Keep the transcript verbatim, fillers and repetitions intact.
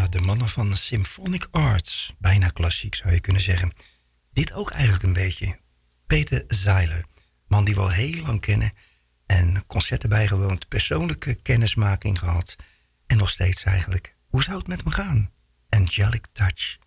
Ja, de mannen van Symphonic Arts. Bijna klassiek zou je kunnen zeggen. Dit ook eigenlijk een beetje. Peter Zeiler. Man die we al heel lang kennen. En concerten bijgewoond. Persoonlijke kennismaking gehad. En nog steeds eigenlijk. Hoe zou het met hem gaan? Angelic Touch.